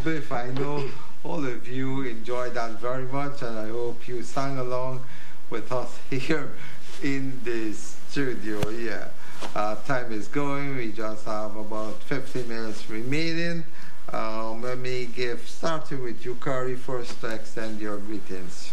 Biff, I know all of you enjoyed that very much, and I hope you sang along with us here in the studio. Yeah, time is going. We just have about 50 minutes remaining. Let me starting with you, Kari, first to extend your greetings.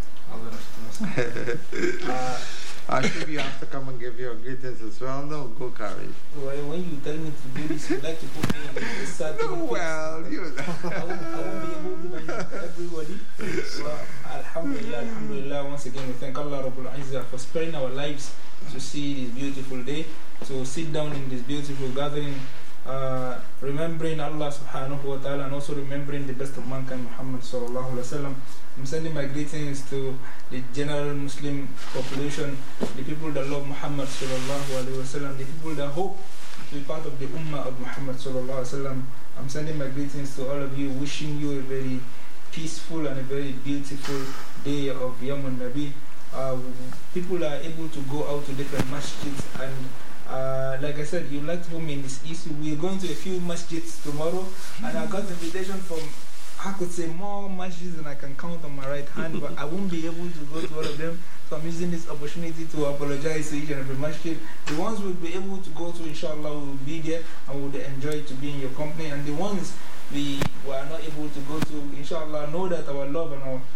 Actually, you have to come and give your greetings as well. No, go, Kari. Well, when you tell me to do this, you like to put me in the certain No, well, you I won't be able to manage everybody. So, Alhamdulillah, once again, we thank Allah Rabbul Izzah for sparing our lives to see this beautiful day, to sit down in this beautiful gathering, remembering Allah subhanahu wa ta'ala, and also remembering the best of mankind, Muhammad sallallahu alaihi wasallam. I'm sending my greetings to the general Muslim population, the people that love Muhammad sallallahu alaihi wasallam, the people that hope to be part of the ummah of Muhammad sallallahu alaihi wasallam. I'm sending my greetings to all of you, wishing you a very peaceful and a very beautiful day of Yawm al-Nabi. People are able to go out to different masjids, and like I said, you'd like to put me in this issue. We're going to a few masjids tomorrow, and I got invitation from, I could say, more masjids than I can count on my right hand, but I won't be able to go to all of them. So I'm using this opportunity to apologize to each and every masjid. The ones we'll be able to go to, inshallah, will be there and will enjoy to be in your company. And the ones we were not able to go to, inshallah, know that our love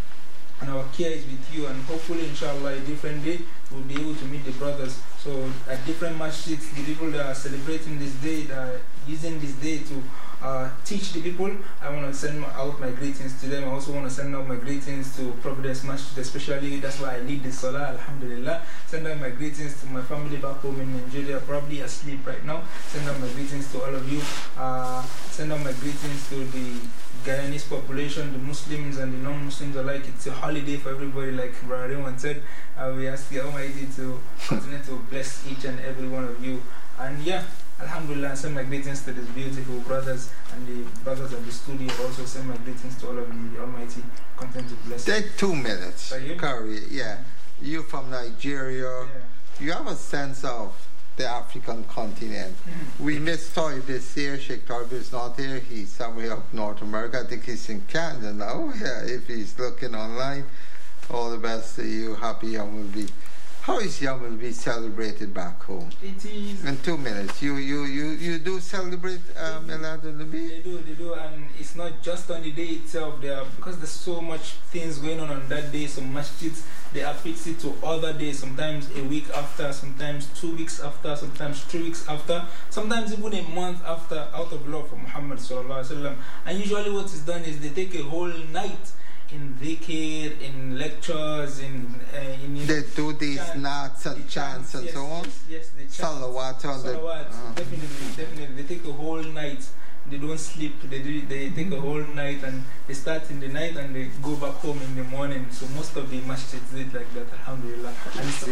and our care is with you, and hopefully, inshallah, a different day we'll be able to meet the brothers. So at different masjids, the people that are celebrating this day, that are using this day to teach the people, I want to send out my greetings to them. I also want to send out my greetings to Providence Masjid, especially. That's why I lead the Salah, alhamdulillah. Send out my greetings to my family back home in Nigeria, probably asleep right now. Send out my greetings to all of you. Send out my greetings to the Guyanese population, the Muslims and the non-Muslims alike. It's a holiday for everybody, like Brother Raymond said. We ask the Almighty to continue to bless each and every one of you. And yeah, alhamdulillah, I send my greetings to these beautiful brothers, and the brothers at the studio also send my greetings to all of you. The Almighty continue to bless. Take 2 minutes, Kari. Yeah, you from Nigeria. Yeah. You have a sense of the African continent. We missed Toy this year. Sheikh Torbi is not here. He's somewhere up North America. I think he's in Canada now. Yeah, if he's looking online. All the best to you. Happy Yom Al-Bi. How is Yom Al-Bi celebrated back home? It is. In 2 minutes. You do celebrate Milad al-Nabi? They do, and it's not just on the day itself. Because there's so much things going on that day. Some masjids, they are fixed it to other days. Sometimes a week after, sometimes 2 weeks after, sometimes 3 weeks after, sometimes even a month after, out of love for Muhammad sallallahu alaihi wasallam. And usually what is done is they take a whole night in dhikr, in lectures, in they do these nats and chants and so on. Yes, they chant. Salawat. Definitely. They take a whole night. They don't sleep. They take a whole night, and they start in the night and they go back home in the morning. So most of the masjids did like that, alhamdulillah. And it's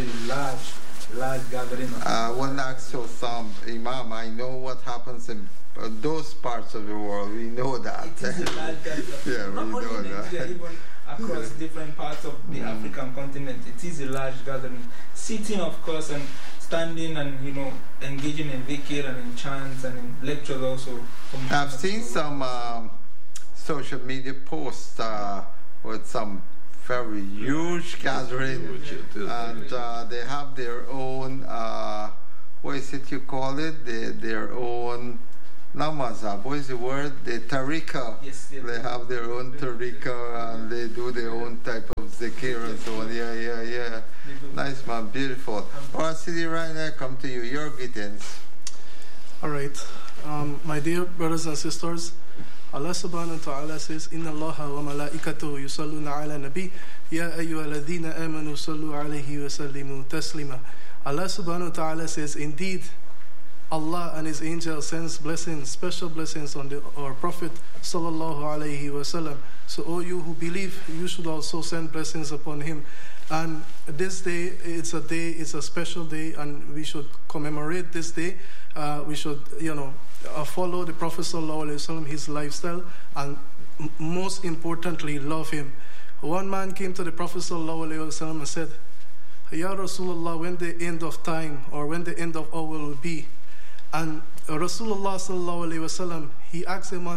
a large gathering. One asked so some Imam, I know what happens in those parts of the world. We know that. It is a large gathering. Yeah, we know that. Nigeria, even across different parts of the African continent, it is a large gathering. Sitting, of course, and standing and engaging in dhikr and in chants and in lectures also. I've seen some social media posts with some very huge gathering, and they have their own what is it you call it? Their own namazab. What is the word? The tariqah. Yes, they have their own tariqah, and they do their own type of zikr and so on. Yeah. Nice man, beautiful. Alright, Sidi Rainer, come to you. Your greetings. Alright. My dear brothers and sisters, Allah subhanahu wa ta'ala says, Inna Allaha wa malaikatahu yusalluna ala nabi, ya ayyuhalladhina amanu sallu alayhi wa sallimu taslima. Allah subhanahu wa ta'ala says, indeed, Allah and His angels sends blessings, special blessings on our Prophet sallallahu alayhi wa sallam. So all you who believe, you should also send blessings upon him. And this day, it's a special day, and we should commemorate this day. We should, follow the Prophet sallallahu alayhi wa sallam, his lifestyle, and most importantly, love him. One man came to the Prophet sallallahu alayhi wa sallam and said, Ya Rasulullah, when the end of time, or when the end of all will be? And Rasulullah sallallahu alayhi wa sallam, he asked him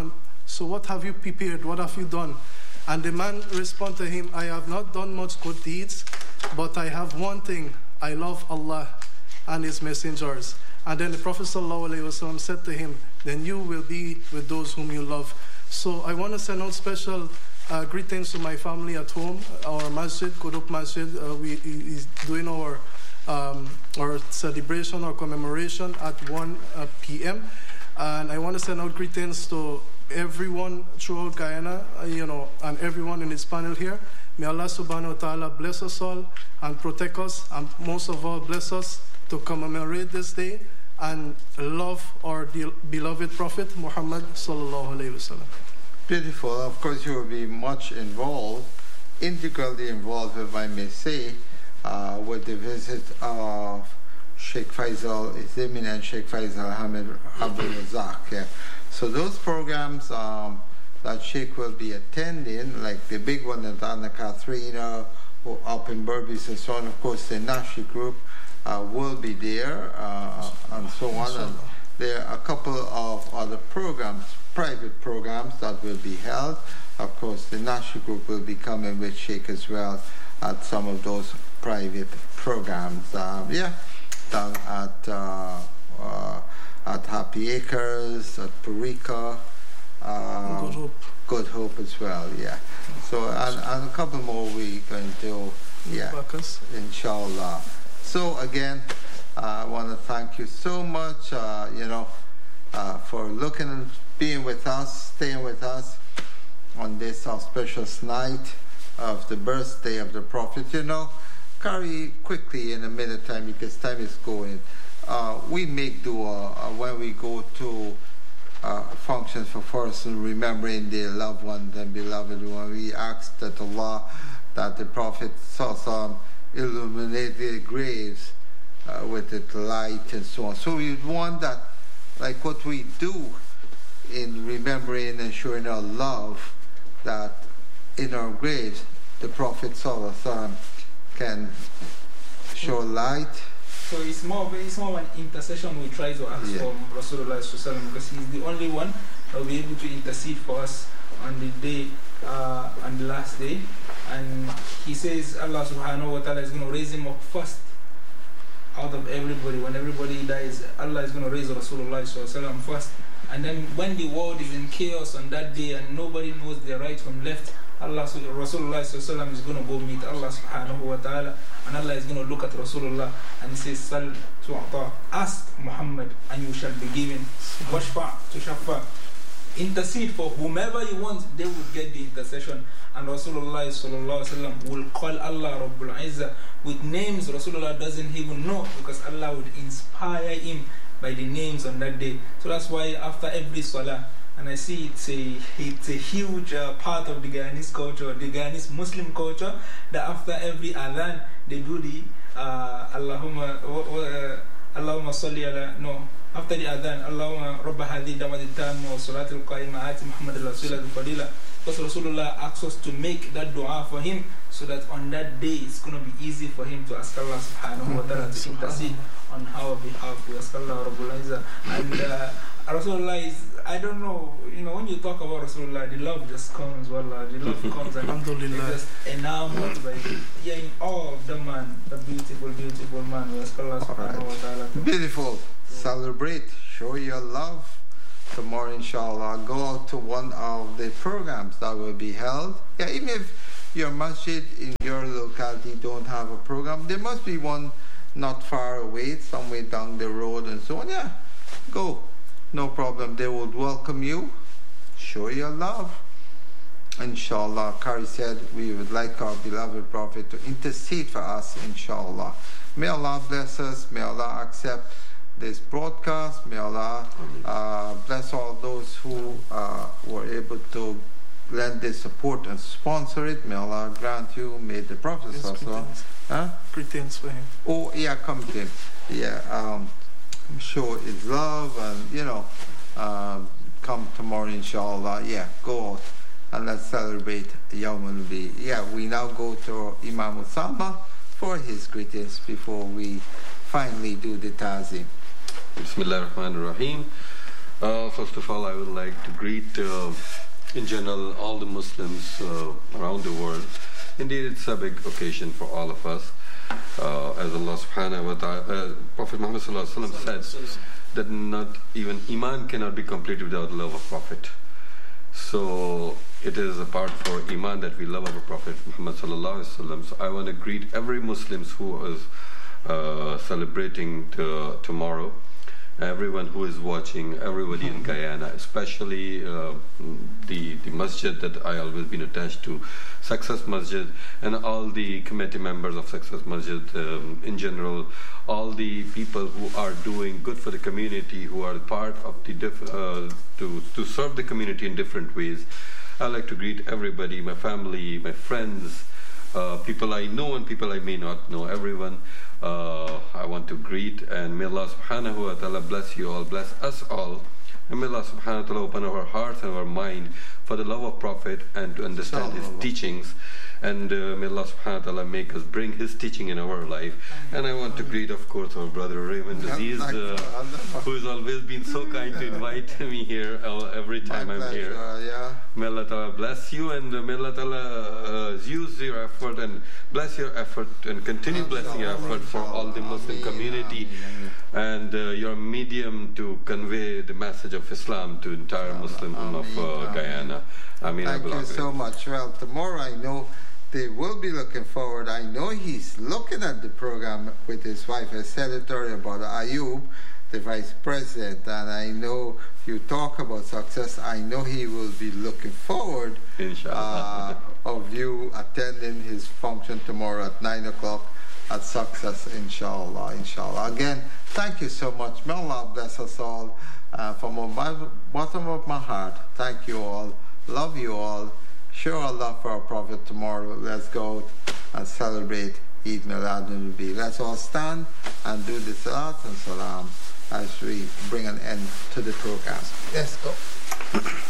So what have you prepared? What have you done? And the man responded to him, I have not done much good deeds, but I have one thing. I love Allah and His messengers. And then the Prophet ﷺ said to him, then you will be with those whom you love. So I want to send out special greetings to my family at home. Our masjid, Qudub Masjid, we is doing our celebration or commemoration at 1 p.m. And I want to send out greetings to everyone throughout Guyana, and everyone in this panel here. May Allah subhanahu wa ta'ala bless us all and protect us, and most of all bless us to commemorate this day and love our beloved Prophet Muhammad sallallahu alayhi wa sallam. Beautiful. Of course, you will be much involved, integrally involved, if I may say, with the visit of Sheikh Faisal, His Eminent Sheikh Faisal Hamid Abdul Razak. Yeah. So those programs that Sheikh will be attending, like the big one at Anna Katharina or up in Berbice and so on, of course the Nashi group will be there and so on. And there are a couple of other programs, private programs that will be held. Of course the Nashi group will be coming with Sheikh as well at some of those private programs. Down at Happy Acres, at Purika, Good Hope as well, yeah. So, and a couple more we're going to, inshallah. So again, I want to thank you so much, for looking and being with us, staying with us on this auspicious night of the birthday of the Prophet. Carry quickly in a minute time because time is going. We make dua when we go to functions for person remembering their loved ones and beloved one. We ask that Allah, that the Prophet illuminate their graves with its light and so on. So we want that, like what we do in remembering and showing our love, that in our graves the Prophet can show light. So it's more of an intercession we try to ask from Rasulullah because he's the only one that will be able to intercede for us on the day, on the last day. And he says Allah subhanahu wa ta'ala is going to raise him up first out of everybody. When everybody dies, Allah is going to raise Rasulullah first. And then when the world is in chaos on that day and nobody knows their right from left, Rasulullah is going to go meet Allah subhanahu wa ta'ala, and Allah is going to look at Rasulullah and he says, Sal tu'ata, ask Muhammad and you shall be given, washfa to shafa, intercede for whomever you want, they will get the intercession. And Rasulullah will call Allah Rabbul Izzah with names Rasulullah doesn't even know, because Allah would inspire him by the names on that day. So that's why after every salah, and I see it's a huge part of the Guyanese culture, the Guyanese Muslim culture, that after every adhan they do the Allahumma salli ala, after the adhan, Allahumma rabba hadhi dawati tamma wa salatul qaima ati Muhammad al-Rasul al-Fadila. Because Rasulullah asks us to make that dua for him, so that on that day it's going to be easy for him to ask Allah subhanahu wa ta'ala to intercede on our behalf. We ask Allah Rabbul Izzah. And Rasulullah is, I don't know, when you talk about Rasulullah, the love just comes, wallah, the love comes and you're just enamored by it. You're in awe of the man, the beautiful, beautiful man. We ask Allah subhanahu wa ta'ala. Beautiful. Celebrate, show your love. Tomorrow, inshallah, go out to one of the programs that will be held. Yeah, even if your masjid in your locality don't have a program, there must be one not far away, somewhere down the road and so on. Yeah, go. No problem. They would welcome you. Show your love. Inshallah. Kari said we would like our beloved Prophet to intercede for us, inshallah. May Allah bless us. May Allah accept this broadcast. May Allah bless all those who were able to lend their support and sponsor it. May Allah grant you. May the Prophet greetings for him. Oh yeah, come to him. Yeah, show his love and come tomorrow inshallah. Yeah, go out and let's celebrate Yawm al-Bi. Yeah, we now go to Imam Usama for his greetings before we finally do the Tazim. Bismillah ar-Rahman ar-Rahim. First of all, I would like to greet, in general, all the Muslims around the world. Indeed, it's a big occasion for all of us. As Allah subhanahu wa ta'ala, Prophet Muhammad sallallahu alaihi wasallam said that not even Iman cannot be complete without love of Prophet. So it is a part for Iman that we love our Prophet Muhammad sallallahu alaihi wasallam. So I want to greet every Muslim who is celebrating tomorrow, everyone who is watching, everybody in Guyana, especially the masjid that I always been attached to, Success Masjid, and all the committee members of Success Masjid in general, all the people who are doing good for the community, who are part of the to serve the community in different ways. I like to greet everybody, my family, my friends, people I know and people I may not know, everyone. I want to greet, and may Allah subhanahu wa ta'ala bless you all, bless us all, and may Allah subhanahu wa ta'ala open our hearts and our mind for the love of Prophet and to understand his teachings, and may Allah subhanahu wa ta'ala make us bring his teaching in our life. And I want to greet, of course, our brother Raymond Aziz, who has always been so kind to invite me here every time I'm here. May Allah ta'ala bless you, and may Allah ta'ala use your effort and bless your effort and continue blessing your effort for all the Muslim community and your medium to convey the message of Islam to entire Muslim of Guyana. Thank you so much. Well, tomorrow I know they will be looking forward. I know he's looking at the program with his wife, as Senator about Ayub, the Vice President, and I know you talk about success. I know he will be looking forward of you attending his function tomorrow at 9 o'clock at Success, inshallah. Again, thank you so much. May Allah bless us all. From the bottom of my heart, thank you all. Love you all. Show our love for our Prophet tomorrow. Let's go and celebrate Eid Milad-ul-Nabi. Let's all stand and do the salat and salam as we bring an end to the program. Let's go.